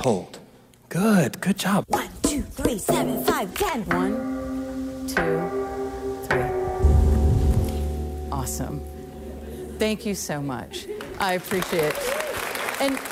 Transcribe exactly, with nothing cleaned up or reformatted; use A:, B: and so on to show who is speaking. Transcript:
A: hold. Good, good job.
B: One, two, three, seven, five, ten.
C: One, two, three. Awesome. Thank you so much. I appreciate it. And